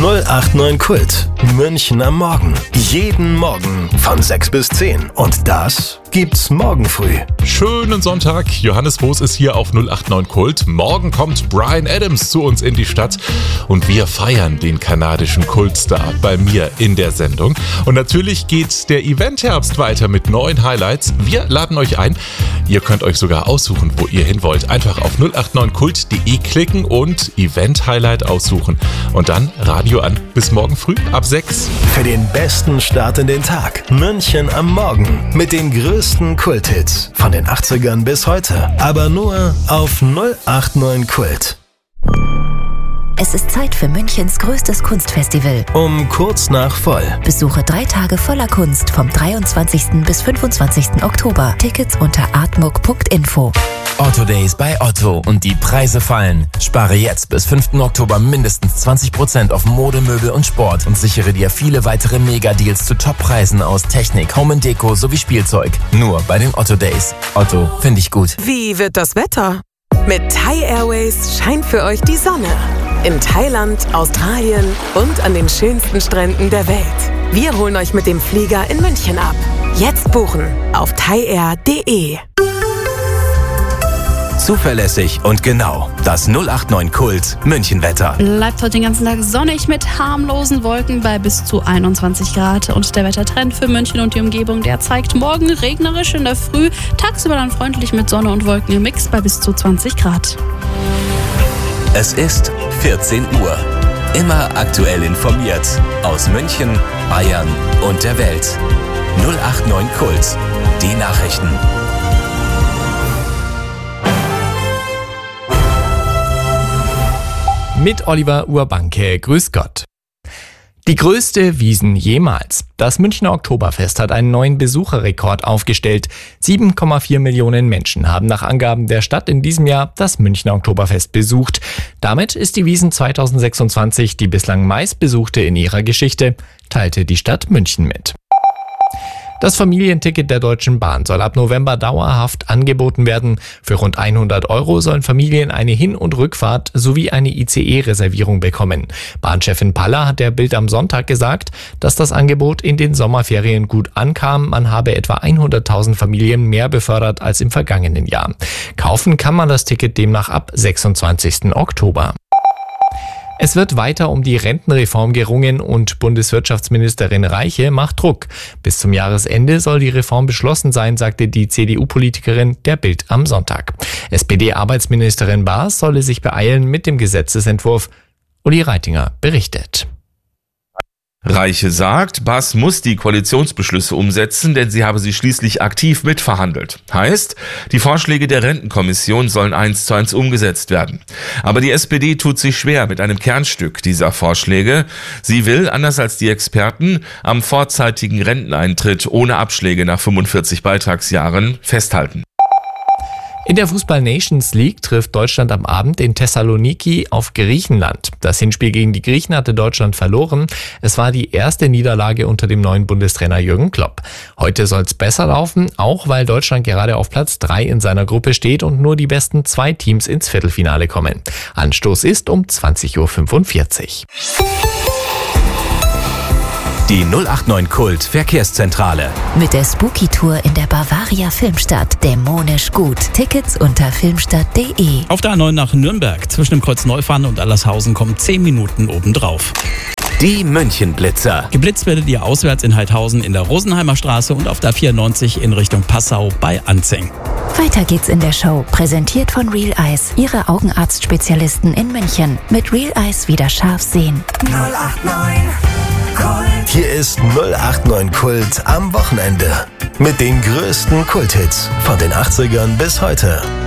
089 Kult. München am Morgen. Jeden Morgen von 6 bis 10. Und das gibt's morgen früh. Schönen Sonntag. Johannes Boos ist hier auf 089 Kult. Morgen kommt Bryan Adams zu uns in die Stadt und wir feiern den kanadischen Kultstar bei mir in der Sendung. Und natürlich geht der Eventherbst weiter mit neuen Highlights. Wir laden euch ein. Ihr könnt euch sogar aussuchen, wo ihr hin wollt. Einfach auf 089kult.de klicken und Event-Highlight aussuchen. Und dann Radio an. Bis morgen früh ab 6. Für den besten Start in den Tag. München am Morgen. Mit den größten Kulthits. Von den 80ern bis heute. Aber nur auf 089 Kult. Es ist Zeit für Münchens größtes Kunstfestival. Um kurz nach voll. Besuche 3 Tage voller Kunst vom 23. bis 25. Oktober. Tickets unter artmuck.info. Otto Days bei Otto und die Preise fallen. Spare jetzt bis 5. Oktober mindestens 20% auf Mode, Möbel und Sport und sichere dir viele weitere Mega-Deals zu Top-Preisen aus Technik, Home & Deko sowie Spielzeug. Nur bei den Otto Days. Otto, finde ich gut. Wie wird das Wetter? Mit Thai Airways scheint für euch die Sonne. In Thailand, Australien und an den schönsten Stränden der Welt. Wir holen euch mit dem Flieger in München ab. Jetzt buchen auf thaiair.de. Zuverlässig und genau. Das 089 Kult Münchenwetter. Bleibt heute den ganzen Tag sonnig mit harmlosen Wolken bei bis zu 21 Grad. Und der Wettertrend für München und die Umgebung, der zeigt morgen regnerisch in der Früh, tagsüber dann freundlich mit Sonne und Wolken im Mix bei bis zu 20 Grad. Es ist 14 Uhr. Immer aktuell informiert. Aus München, Bayern und der Welt. 089 Kult. Die Nachrichten. Mit Oliver Urbanke. Grüß Gott. Die größte Wiesn jemals. Das Münchner Oktoberfest hat einen neuen Besucherrekord aufgestellt. 7,4 Millionen Menschen haben nach Angaben der Stadt in diesem Jahr das Münchner Oktoberfest besucht. Damit ist die Wiesn 2026 die bislang meistbesuchte in ihrer Geschichte, teilte die Stadt München mit. Das Familienticket der Deutschen Bahn soll ab November dauerhaft angeboten werden. Für rund 100 € sollen Familien eine Hin- und Rückfahrt sowie eine ICE-Reservierung bekommen. Bahnchefin Paller hat der Bild am Sonntag gesagt, dass das Angebot in den Sommerferien gut ankam. Man habe etwa 100.000 Familien mehr befördert als im vergangenen Jahr. Kaufen kann man das Ticket demnach ab 26. Oktober. Es wird weiter um die Rentenreform gerungen und Bundeswirtschaftsministerin Reiche macht Druck. Bis zum Jahresende soll die Reform beschlossen sein, sagte die CDU-Politikerin der Bild am Sonntag. SPD-Arbeitsministerin Baas solle sich beeilen mit dem Gesetzesentwurf. Uli Reitinger berichtet. Reiche sagt, Baas muss die Koalitionsbeschlüsse umsetzen, denn sie habe sie schließlich aktiv mitverhandelt. Heißt, die Vorschläge der Rentenkommission sollen 1:1 umgesetzt werden. Aber die SPD tut sich schwer mit einem Kernstück dieser Vorschläge. Sie will, anders als die Experten, am vorzeitigen Renteneintritt ohne Abschläge nach 45 Beitragsjahren festhalten. In der Fußball-Nations League trifft Deutschland am Abend in Thessaloniki auf Griechenland. Das Hinspiel gegen die Griechen hatte Deutschland verloren. Es war die erste Niederlage unter dem neuen Bundestrainer Jürgen Klopp. Heute soll es besser laufen, auch weil Deutschland gerade auf Platz 3 in seiner Gruppe steht und nur die besten 2 Teams ins Viertelfinale kommen. Anstoß ist um 20:45 Uhr. Die 089 Kult Verkehrszentrale. Mit der Spooky-Tour in der Bavaria Filmstadt. Dämonisch gut. Tickets unter filmstadt.de. Auf der A9 nach Nürnberg zwischen dem Kreuz Neufahren und Allershausen kommen 10 Minuten obendrauf. Die Münchenblitzer. Geblitzt werdet ihr auswärts in Heidhausen in der Rosenheimer Straße und auf der 94 in Richtung Passau bei Anzing. Weiter geht's in der Show. Präsentiert von Real Eyes. Ihre Augenarztspezialisten in München. Mit Real Eyes wieder scharf sehen. 089 Kult. Hier ist 089 Kult am Wochenende. Mit den größten Kulthits von den 80ern bis heute.